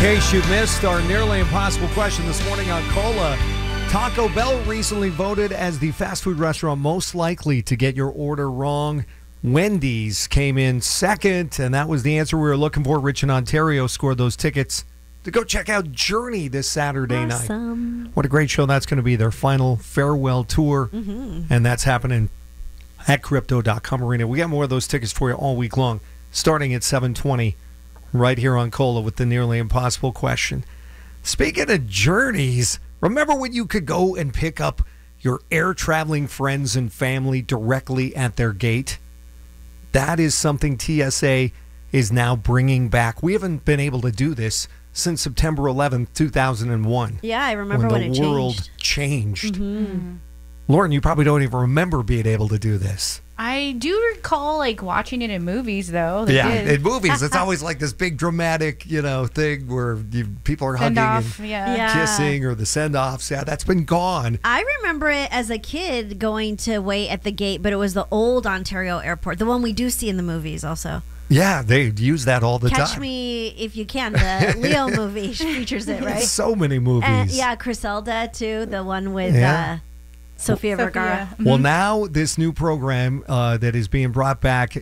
case you missed our nearly impossible question this morning on Cola, Taco Bell recently voted as the fast food restaurant most likely to get your order wrong. Wendy's came in second, and that was the answer we were looking for. Rich in Ontario scored those tickets to go check out Journey this Saturday night. What a great show that's going to be, their final farewell tour, and that's happening at Crypto.com Arena. We got more of those tickets for you all week long, starting at 7:20. Right here on Cola with the nearly impossible question. Speaking of journeys, remember when you could go and pick up your air traveling friends and family directly at their gate? That is something TSA is now bringing back. We haven't been able to do this since September 11th, 2001. Yeah, I remember when it changed. The world changed. Lauren, you probably don't even remember being able to do this. I do recall watching it in movies, though. In movies, it's always like this big dramatic, thing where people are hugging and kissing, or the send-offs. Yeah, that's been gone. I remember it as a kid going to wait at the gate, but it was the old Ontario airport, the one we do see in the movies also. Yeah, they use that all the time. Catch Me If You Can, the Leo movie features it, right? So many movies. And, Griselda, too, the one with... Sofia Vergara. Well, now this new program that is being brought back,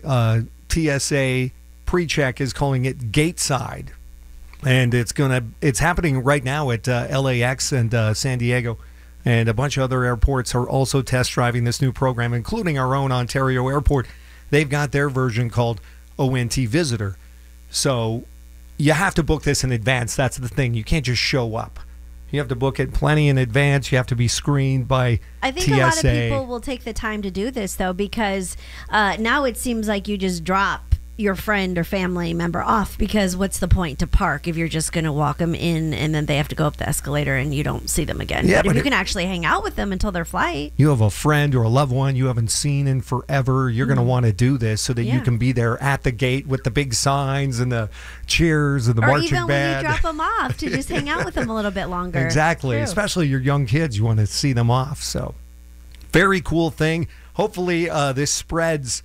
TSA PreCheck is calling it Gateside, and it's happening right now at LAX and San Diego, and a bunch of other airports are also test driving this new program, including our own Ontario airport. They've got their version called ONT Visitor, so you have to book this in advance. That's the thing. You can't just show up. You have to book it plenty in advance. You have to be screened by TSA. I think a lot of people will take the time to do this, though, because now it seems like you just drop your friend or family member off, because what's the point to park if you're just going to walk them in and then they have to go up the escalator and you don't see them again? Yeah, but if you can actually hang out with them until their flight. You have a friend or a loved one you haven't seen in forever. You're going to want to do this so that you can be there at the gate with the big signs and the cheers and the marching band. Or even when you drop them off, to just hang out with them a little bit longer. Exactly. True. Especially your young kids. You want to see them off. So, very cool thing. Hopefully this spreads,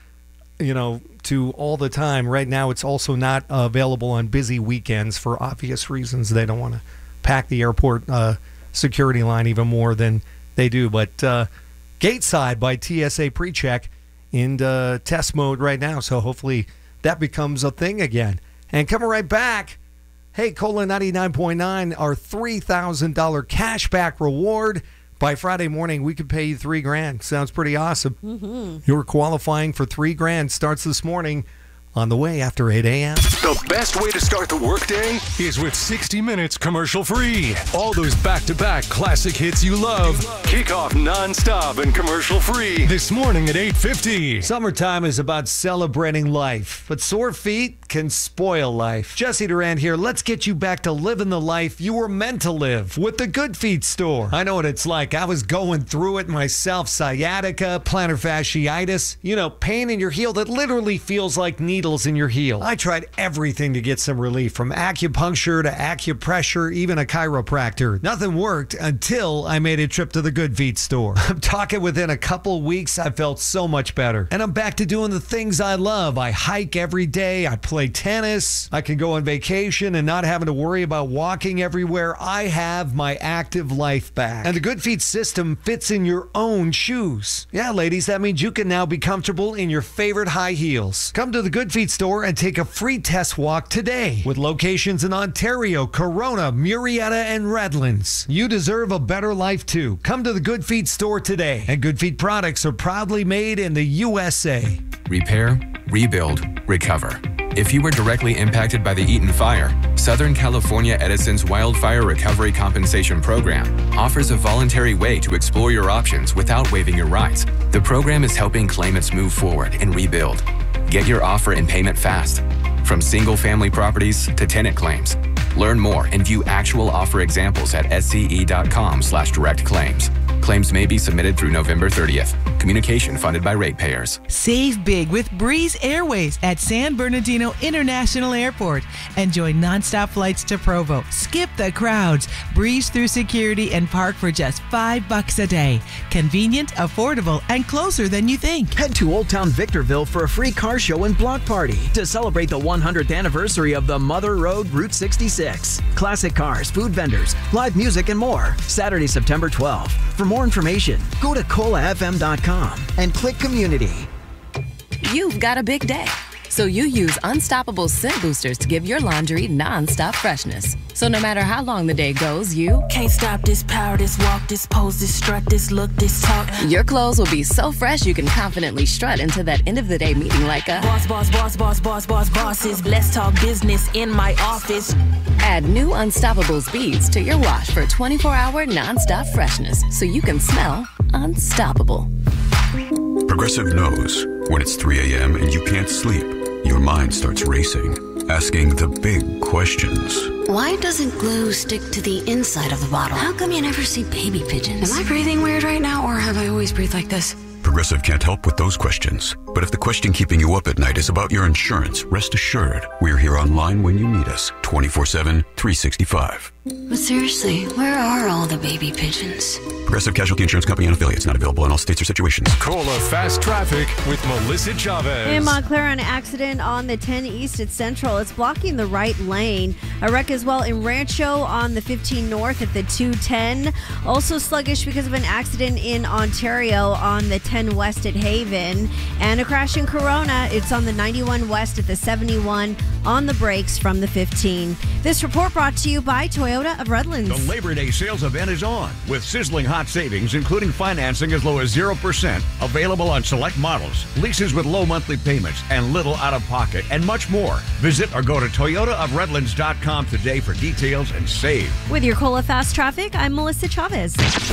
to all the time. Right now, it's also not available on busy weekends for obvious reasons. They don't want to pack the airport security line even more than they do. But Gateside by TSA PreCheck in test mode right now. So hopefully that becomes a thing again. And coming right back, hey, Cola 99.9, our $3,000 cashback reward. By Friday morning, we could pay you $3,000. Sounds pretty awesome. You're qualifying for $3,000. Starts this morning on the way after 8 a.m. The best way to start the workday is with 60 Minutes commercial-free. All those back-to-back classic hits you love. Kick off non-stop and commercial-free this morning at 8:50. Summertime is about celebrating life, but sore feet can spoil life. Jesse Durant here. Let's get you back to living the life you were meant to live with the Good Feet store. I know what it's like. I was going through it myself. Sciatica, plantar fasciitis, pain in your heel that literally feels like needles in your heel. I tried everything to get some relief, from acupuncture to acupressure, even a chiropractor. Nothing worked until I made a trip to the Good Feet store. I'm talking within a couple weeks, I felt so much better. And I'm back to doing the things I love. I hike every day. I play tennis. I can go on vacation and not having to worry about walking everywhere. I have my active life back. And the Good Feet system fits in your own shoes. Yeah, ladies, that means you can now be comfortable in your favorite high heels. Come to the Good Feet store and take a free test walk today. With locations in Ontario, Corona, Murrieta, and Redlands. You deserve a better life too. Come to the Good Feet store today. And Good Feet products are proudly made in the USA. Repair, rebuild, recover. If you were directly impacted by the Eaton fire, Southern California Edison's Wildfire Recovery Compensation Program offers a voluntary way to explore your options without waiving your rights. The program is helping claimants move forward and rebuild. Get your offer and payment fast. From single-family properties to tenant claims. Learn more and view actual offer examples at sce.com/direct claims. Claims may be submitted through November 30th. Communication funded by ratepayers. Save big with Breeze Airways at San Bernardino International Airport and join nonstop flights to Provo. Skip the crowds. Breeze through security and park for just $5 a day. Convenient, affordable, and closer than you think. Head to Old Town Victorville for a free car show and block party to celebrate the 100th anniversary of the Mother Road Route 66. Classic cars, food vendors, live music, and more. Saturday, September 12th. For more information, go to colafm.com and click Community. You've got a big day, so you use Unstoppable Scent Boosters to give your laundry non-stop freshness. So no matter how long the day goes, you can't stop this power, this walk, this pose, this strut, this look, this talk. Your clothes will be so fresh you can confidently strut into that end of the day meeting like a bosses. Let's talk business in my office. Add new Unstoppables beads to your wash for 24-hour non-stop freshness so you can smell unstoppable. Progressive knows when it's 3 a.m. and you can't sleep, your mind starts racing, asking the big questions. Why doesn't glue stick to the inside of the bottle? How come you never see baby pigeons? Am I breathing weird right now, or have I always breathed like this? Progressive can't help with those questions. But if the question keeping you up at night is about your insurance, rest assured, we're here online when you need us, 24/7, 365. But seriously, where are all the baby pigeons? Progressive Casualty Insurance Company and affiliates, not available in all states or situations. Cola Fast Traffic with Melissa Chavez. In Montclair, an accident on the 10 East at Central. It's blocking the right lane. A wreck as well in Rancho on the 15 North at the 210. Also sluggish because of an accident in Ontario on the 10 West at Haven. And a crash in Corona. It's on the 91 West at the 71 on the brakes from the 15. This report brought to you by Toyota of Redlands. The Labor Day sales event is on with sizzling hot savings, including financing as low as 0%, available on select models, leases with low monthly payments, and little out of pocket, and much more. Visit or go to toyotaofredlands.com today for details and save. With your Cola Fast Traffic, I'm Melissa Chavez.